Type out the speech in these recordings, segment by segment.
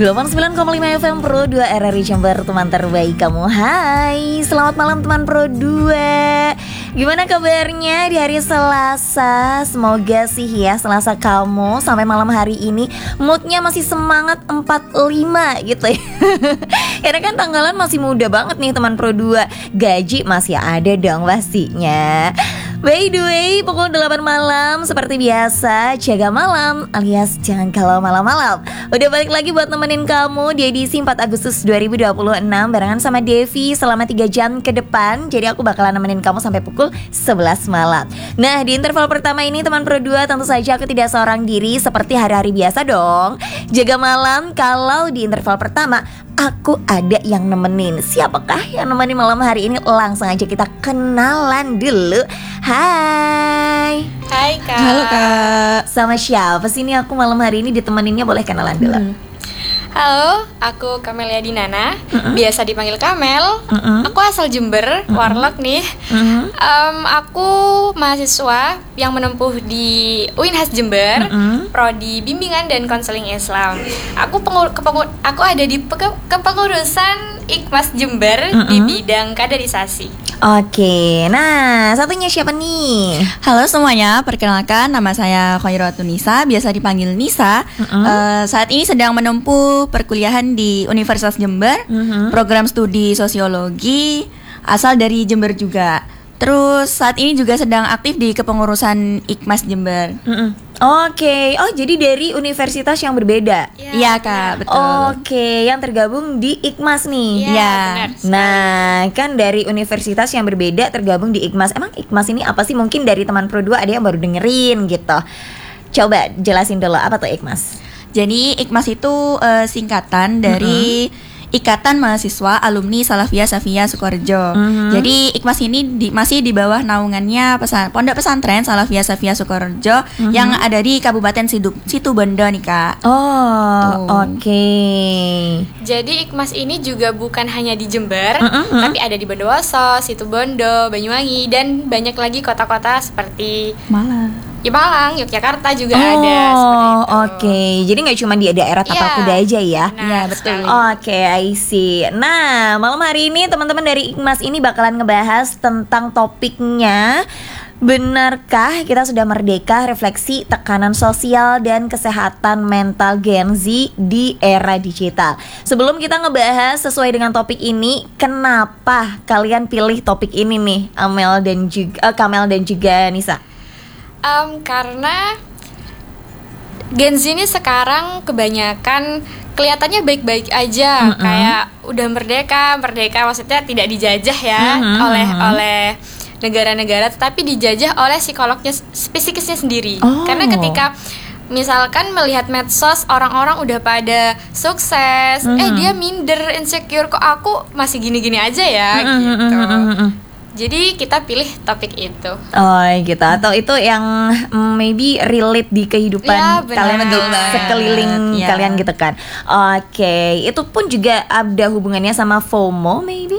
89,5 FM Pro 2 RRI Jember, teman terbaik kamu. Hai, selamat malam teman Pro 2. Gimana kabarnya di hari Selasa? Semoga sih ya Selasa kamu sampai malam hari ini moodnya masih semangat 45 gitu ya. Karena kan tanggalan masih muda banget nih teman Pro 2. Gaji masih ada dong pastinya. By the way, pukul 8 malam seperti biasa, jaga malam alias jangan kalau malam-malam. Udah balik lagi buat nemenin kamu di edisi 4 Agustus 2026 barengan sama Devi selama 3 jam ke depan. Jadi aku bakalan nemenin kamu sampai pukul 11 malam. Nah, di interval pertama ini teman Pro 2 tentu saja aku tidak seorang diri seperti hari-hari biasa dong. Jaga malam kalau di interval pertama aku ada yang nemenin. Siapakah yang nemenin malam hari ini? Langsung aja kita kenalan dulu. Hai. Hai Kak. Halo Kak. Sama siapa sih ini aku malam hari ini ditemeninnya? Boleh kenalan dulu. Halo, aku Kamelia Dinana, biasa dipanggil Kamel. Aku asal Jember, Warlock nih. Aku mahasiswa yang menempuh di UINHAS Jember, prodi bimbingan dan konseling Islam. Aku ada di kepengurusan IKMAS Jember di bidang kaderisasi. Oke, nah satunya siapa nih? Halo semuanya, perkenalkan nama saya Khairatun Nisa, biasa dipanggil Nisa. Saat ini sedang menempuh perkuliahan di Universitas Jember, program studi sosiologi, asal dari Jember juga. Terus saat ini juga sedang aktif di kepengurusan IKMAS Jember. Oke, oh jadi dari universitas yang berbeda. Iya Kak, betul. Oke, yang tergabung di IKMAS nih. Iya. Benar sekali. Nah, kan dari universitas yang berbeda tergabung di IKMAS. Emang IKMAS ini apa sih? Mungkin dari teman Pro 2 ada yang baru dengerin gitu. Coba jelasin dulu apa tuh IKMAS. Jadi IKMAS itu singkatan dari Ikatan Mahasiswa Alumni Salafiyah Safiyah Sukoharjo. Jadi IKMAS ini masih di bawah naungannya Pondok Pesantren Salafiyah Safiyah Sukoharjo yang ada di Kabupaten Situbondo nih Kak. Oke. Jadi IKMAS ini juga bukan hanya di Jember, tapi ada di Bondowoso, Situbondo, Banyuwangi, dan banyak lagi kota-kota seperti Malang, Yogyakarta juga ada seperti itu. Oke. Jadi nggak cuma di daerah Tapal Kuda aja ya? Iya, betul. Oke, I see. Nah, malam hari ini teman-teman dari IKMAS ini bakalan ngebahas tentang topiknya. Benarkah kita sudah merdeka? Refleksi tekanan sosial dan kesehatan mental Gen Z di era digital. Sebelum kita ngebahas sesuai dengan topik ini, kenapa kalian pilih topik ini nih, Kamel dan juga Nisa? Karena Gen Z ini sekarang kebanyakan kelihatannya baik-baik aja, kayak udah merdeka maksudnya tidak dijajah ya oleh negara-negara, tetapi dijajah oleh psikisnya sendiri. Karena ketika misalkan melihat medsos orang-orang udah pada sukses, dia minder, insecure, kok aku masih gini-gini aja ya gitu. Jadi kita pilih topik itu. Oh gitu. Atau itu yang maybe relate di kehidupan kalian di sekeliling kalian gitu kan. Oke. Itu pun juga ada hubungannya sama FOMO maybe?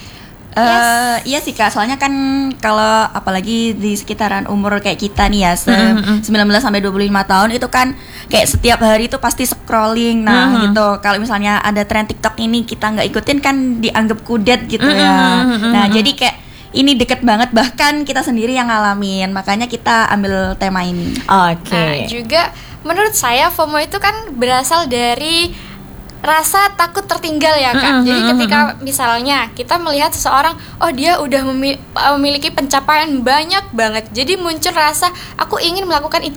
Iya sih Kak, soalnya kan kalau apalagi di sekitaran umur kayak kita nih ya 19 sampai 25 tahun itu kan kayak setiap hari itu pasti scrolling. Nah gitu, kalau misalnya ada tren TikTok ini kita nggak ikutin kan dianggap kudet gitu ya. Nah jadi kayak ini deket banget, bahkan kita sendiri yang ngalamin, makanya kita ambil tema ini. Oke. Nah, juga menurut saya FOMO itu kan berasal dari rasa takut tertinggal ya Kak. Jadi ketika misalnya kita melihat seseorang, oh dia udah memiliki pencapaian banyak banget, jadi muncul rasa aku ingin melakukan